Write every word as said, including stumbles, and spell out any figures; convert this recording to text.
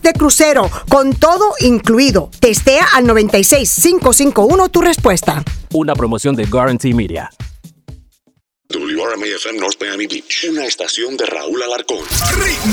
de crucero, con todo incluido. Testea al noventa y seis, cinco cinco uno tu respuesta. Una promoción de Guarantee Media. W R M A F M North Miami Beach, una estación de Raúl Alarcón.